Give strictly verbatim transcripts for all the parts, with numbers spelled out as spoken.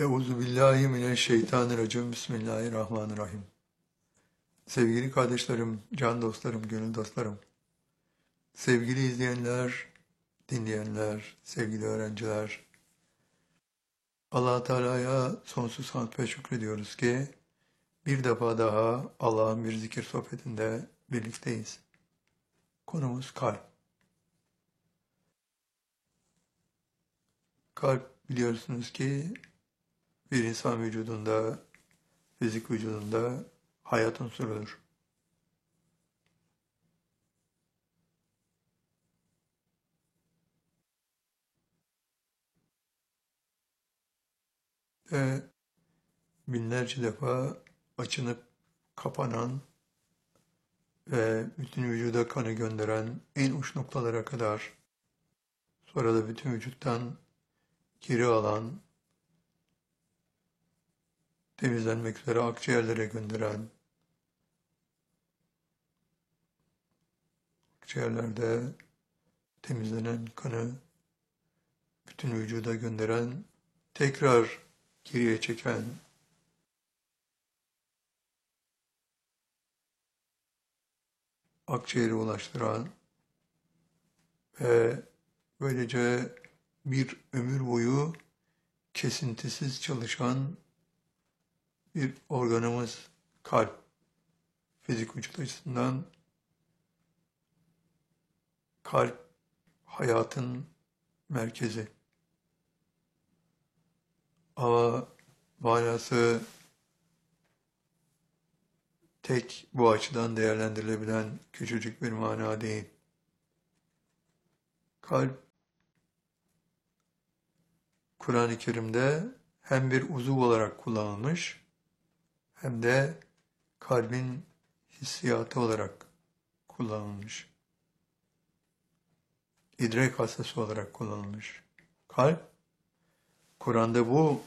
Euzu billahi mineşşeytanirracim. Bismillahirrahmanirrahim. Sevgili kardeşlerim, can dostlarım, gönül dostlarım, sevgili izleyenler, dinleyenler, sevgili öğrenciler, Allah Teala'ya sonsuz hamd ve şükrediyoruz ki bir defa daha Allah'ın bir zikir sohbetinde birlikteyiz. Konumuz kalp. Kalp biliyorsunuz ki bir insan vücudunda, fizik vücudunda hayat unsurudur. Ve binlerce defa açınıp kapanan ve bütün vücuda kanı gönderen en uç noktalara kadar, sonra da bütün vücuttan geri alan, temizlenmek üzere akciğerlere gönderen, akciğerlerde temizlenen kanı bütün vücuda gönderen, tekrar geriye çeken, akciğere ulaştıran ve böylece bir ömür boyu kesintisiz çalışan bir organımız kalp. Fizik vücut açısından kalp hayatın merkezi. Ama manası tek bu açıdan değerlendirilebilen küçücük bir mana değil. Kalp, Kur'an-ı Kerim'de hem bir uzuv olarak kullanılmış, hem de kalbin hissiyatı olarak kullanılmış. İdrak hastası olarak kullanılmış. Kalp, Kur'an'da bu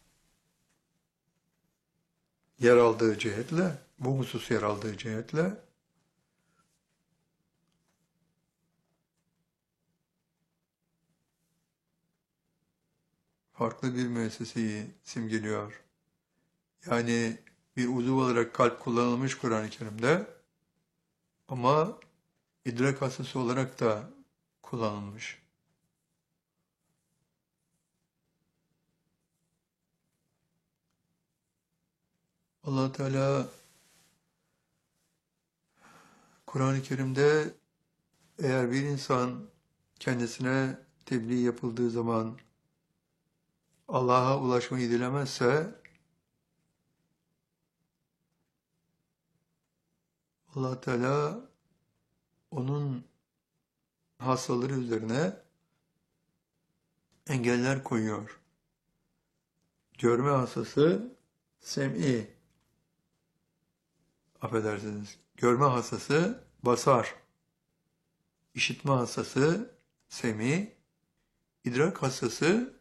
yer aldığı cihetle, bu husus yer aldığı cihetle farklı bir müesseseyi simgeliyor. Yani bir uzuv olarak kalp kullanılmış Kur'an-ı Kerim'de ama idrak hastası olarak da kullanılmış. Allah Teala Kur'an-ı Kerim'de eğer bir insan kendisine tebliğ yapıldığı zaman Allah'a ulaşmayı dilemezse Allah Teala onun hastaları üzerine engeller koyuyor. Görme hastası sem'i, affedersiniz, görme hastası basar, işitme hastası sem'i, idrak hastası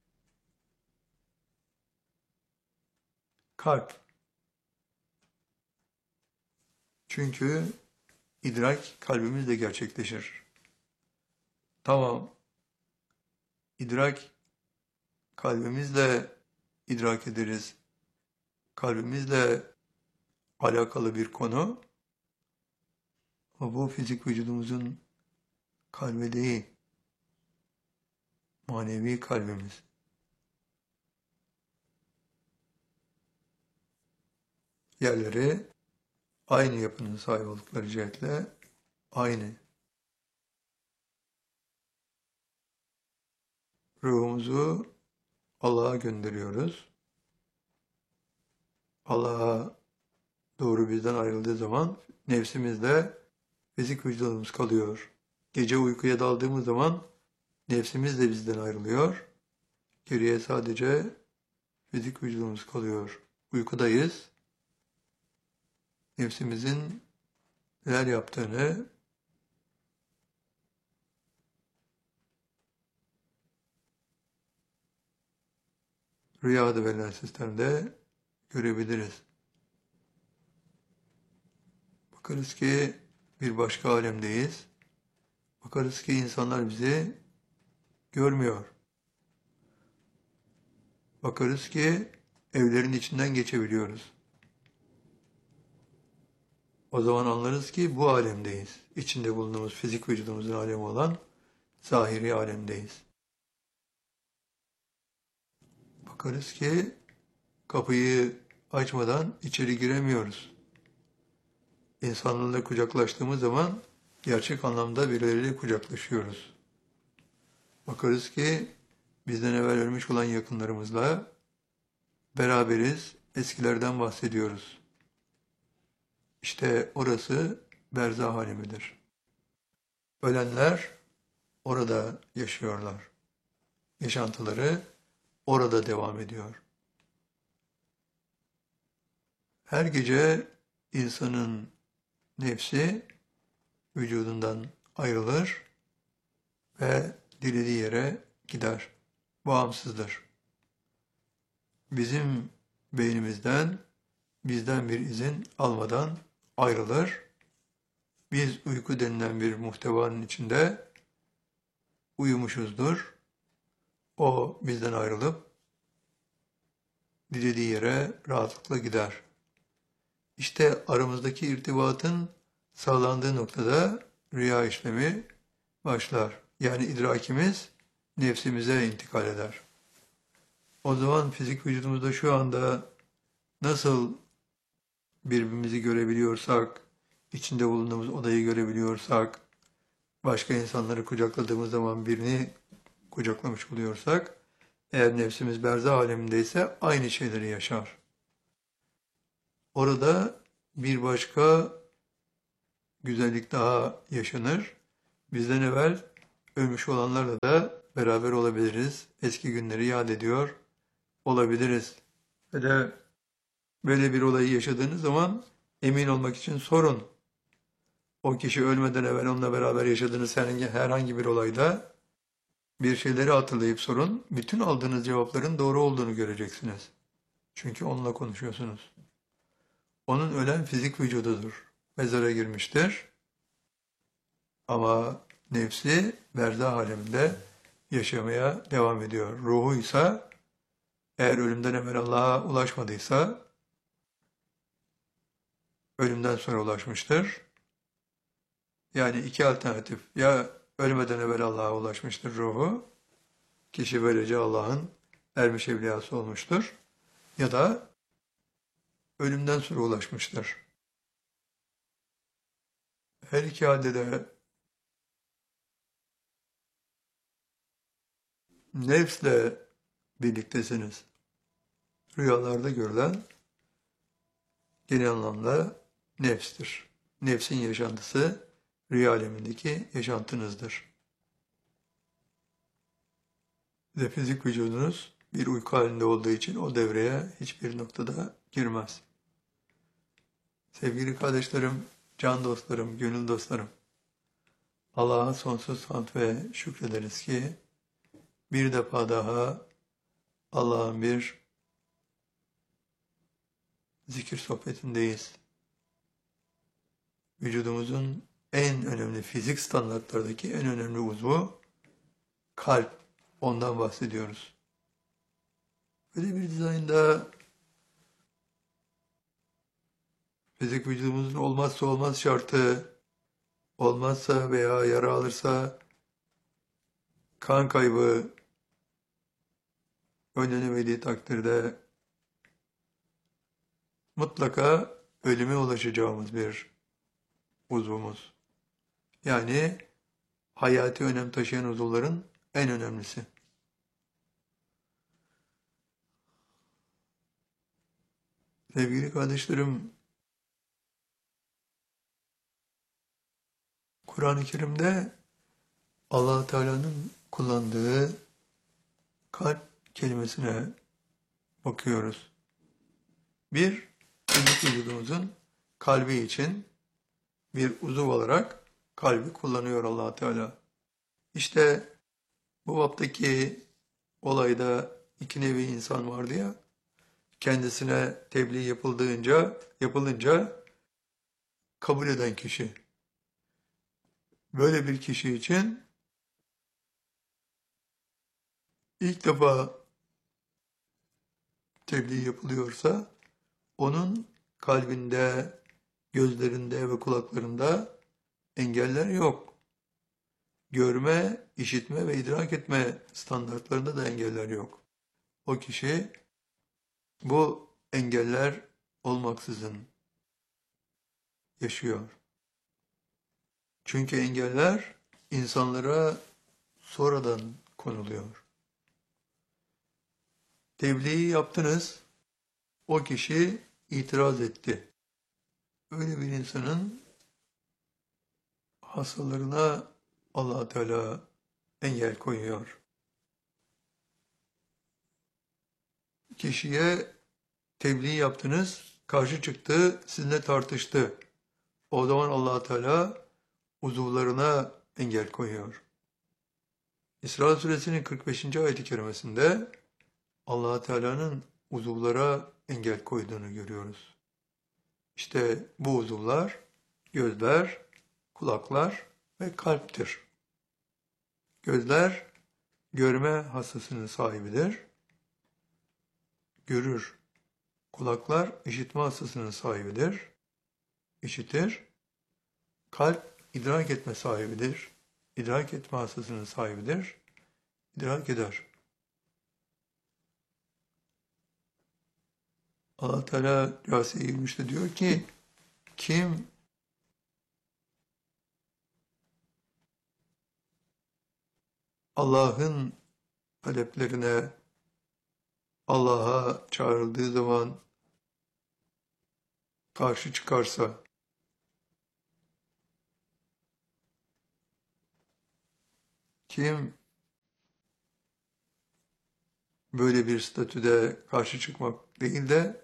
kalp. Çünkü idrak kalbimizle gerçekleşir. Tamam, idrak kalbimizle idrak ederiz. Kalbimizle alakalı bir konu. Ama bu fizik vücudumuzun kalbi değil. Manevi kalbimiz. Yerleri aynı yapının sahip oldukları cihetle aynı. Ruhumuzu Allah'a gönderiyoruz. Allah'a doğru bizden ayrıldığı zaman nefsimizde fizik vücudumuz kalıyor. Gece uykuya daldığımız zaman nefsimiz de bizden ayrılıyor. Geriye sadece fizik vücudumuz kalıyor. Uykudayız. Nefsimizin neler yaptığını rüya adı verilen sistemde görebiliriz. Bakarız ki bir başka alemdeyiz. Bakarız ki insanlar bizi görmüyor. bakarız ki evlerin içinden geçebiliyoruz. O zaman anlarız ki bu alemdeyiz. İçinde bulunduğumuz fizik vücudumuzun alemi olan zahiri alemdeyiz. Bakarız ki kapıyı açmadan içeri giremiyoruz. İnsanlarla kucaklaştığımız zaman gerçek anlamda birileriyle kucaklaşıyoruz. Bakarız ki bizden evvel ölmüş olan yakınlarımızla beraberiz, eskilerden bahsediyoruz. İşte orası berzah alemidir. Ölenler orada yaşıyorlar. Yaşantıları orada devam ediyor. Her gece insanın nefsi vücudundan ayrılır ve dilediği yere gider. Bağımsızdır. Bizim beynimizden, bizden bir izin almadan ayrılır. Biz uyku denilen bir muhtevanın içinde uyumuşuzdur. O bizden ayrılıp dilediği yere rahatlıkla gider. İşte aramızdaki irtibatın sağlandığı noktada rüya işlemi başlar. Yani idrakimiz nefsimize intikal eder. O zaman fizik vücudumuzda şu anda nasıl birbirimizi görebiliyorsak, içinde bulunduğumuz odayı görebiliyorsak, başka insanları kucakladığımız zaman birini kucaklamış oluyorsak, eğer nefsimiz berzah alemindeyse aynı şeyleri yaşar. Orada bir başka güzellik daha yaşanır. Bizden evvel ölmüş olanlarla da beraber olabiliriz. Eski günleri yad ediyor olabiliriz. Ve de böyle bir olayı yaşadığınız zaman emin olmak için sorun. O kişi ölmeden evvel onunla beraber yaşadığınız herhangi bir olayda bir şeyleri hatırlayıp sorun. Bütün aldığınız cevapların doğru olduğunu göreceksiniz. Çünkü onunla konuşuyorsunuz. Onun ölen fizik vücududur. Mezara girmiştir. Ama nefsi berzah aleminde yaşamaya devam ediyor. Ruhu ise eğer ölümden evvel Allah'a ulaşmadıysa ölümden sonra ulaşmıştır. Yani iki alternatif. Ya ölmeden evvel Allah'a ulaşmıştır ruhu. Kişi böylece Allah'ın ermiş evliyası olmuştur. Ya da ölümden sonra ulaşmıştır. Her iki halde de nefsle birliktesiniz. Rüyalarda görülen genel anlamda nefstir. Nefsin yaşantısı rüya alemindeki yaşantınızdır. Ve fizik vücudunuz bir uyku halinde olduğu için o devreye hiçbir noktada girmez. Sevgili kardeşlerim, can dostlarım, gönül dostlarım, Allah'a sonsuz hamd ve şükrederiz ki bir defa daha Allah'ın bir zikir sohbetindeyiz. Vücudumuzun en önemli fizik standartlardaki en önemli uzvu kalp. Ondan bahsediyoruz. Böyle bir dizaynda fizik vücudumuzun olmazsa olmaz şartı, olmazsa veya yara alırsa kan kaybı önlenemediği takdirde mutlaka ölüme ulaşacağımız bir uzvumuz. Yani hayati önem taşıyan uzuvların en önemlisi. Sevgili kardeşlerim, Kur'an-ı Kerim'de Allah Teala'nın kullandığı kalp kelimesine bakıyoruz. Bir, fizik vücudumuzun kalbi için bir uzuv olarak kalbi kullanıyor Allah Teala. İşte bu baptaki olayda iki nevi insan vardı ya, kendisine tebliğ yapıldığınca, yapılınca kabul eden kişi. Böyle bir kişi için ilk defa tebliğ yapılıyorsa, onun kalbinde, gözlerinde ve kulaklarında engeller yok. Görme, işitme ve idrak etme standartlarında da engeller yok. O kişi bu engeller olmaksızın yaşıyor. Çünkü engeller insanlara sonradan konuluyor. Tebliği yaptınız, o kişi itiraz etti. Öyle bir insanın hastalarına Allah Teala engel koyuyor. Kişiye tebliğ yaptınız, karşı çıktı, sizinle tartıştı. O zaman Allah Teala uzuvlarına engel koyuyor. İsra suresinin kırk beşinci ayet-i kerimesinde Allah Teala'nın uzuvlara engel koyduğunu görüyoruz. İşte bu uzuvlar gözler, kulaklar ve kalptir. Gözler görme hassasının sahibidir. Görür. Kulaklar işitme hassasının sahibidir. İşitir. Kalp idrak etme sahibidir. İdrak etme hassasının sahibidir. İdrak eder. Allah Teala Câsiye yirmi üçte diyor ki, kim Allah'ın taleplerine, Allah'a çağrıldığı zaman karşı çıkarsa, kim böyle bir statüde karşı çıkmak değil de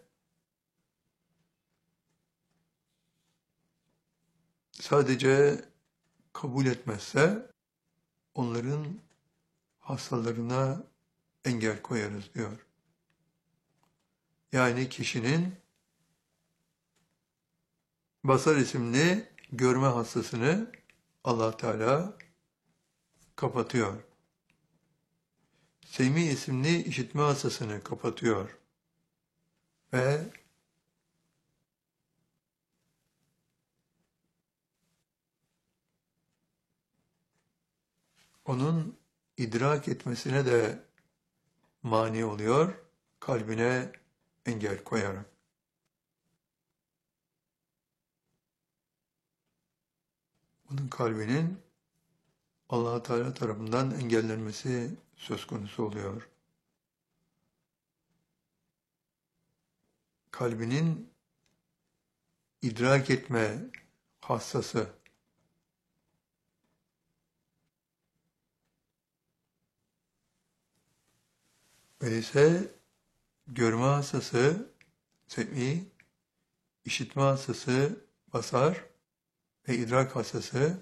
sadece kabul etmezse onların hastalarına engel koyarız diyor. Yani kişinin basar isimli görme hassasını Allah Teala kapatıyor. Semi isimli işitme hassasını kapatıyor. Ve onun idrak etmesine de mani oluyor, kalbine engel koyarak. Onun kalbinin Allah Teala tarafından engellenmesi söz konusu oluyor. Kalbinin idrak etme hassası, öyleyse görme hassası, sem'i, işitme hassası, basar ve idrak hassası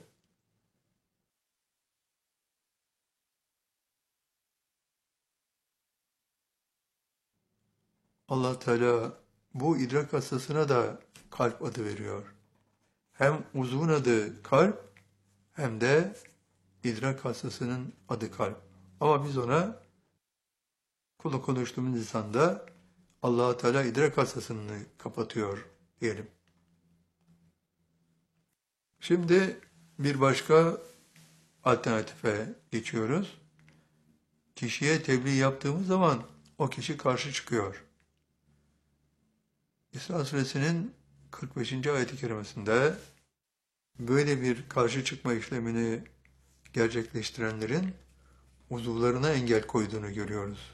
Allah Teala bu idrak hassasına da kalp adı veriyor. Hem uzvun adı kalp hem de idrak hassasının adı kalp. Ama biz ona kulu konuştuğumuz insanda Allah Teala idrak hassasını kapatıyor diyelim. Şimdi bir başka alternatife geçiyoruz. Kişiye tebliğ yaptığımız zaman o kişi karşı çıkıyor. İsra suresinin kırk beşinci ayet-i kerimesinde böyle bir karşı çıkma işlemini gerçekleştirenlerin uzuvlarına engel koyduğunu görüyoruz.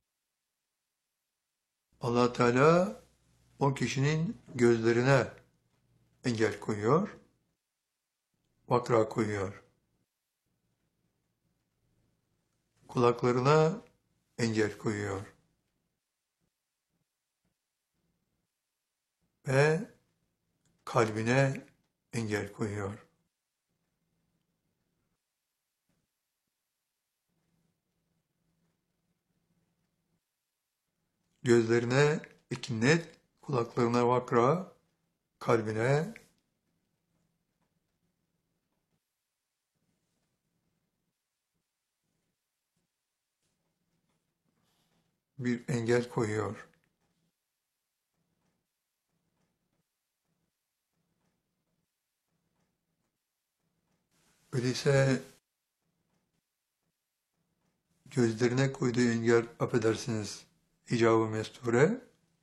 Allah Teala o kişinin gözlerine engel koyuyor, vakra koyuyor. Kulaklarına engel koyuyor. Ve kalbine engel koyuyor. Gözlerine ikinnet, kulaklarına vakra, kalbine bir engel koyuyor. Öyleyse gözlerine koyduğu engel, affedersiniz, icab-ı mesture,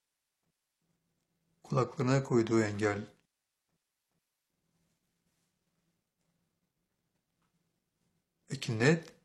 kulaklarına koyduğu engel. Peki net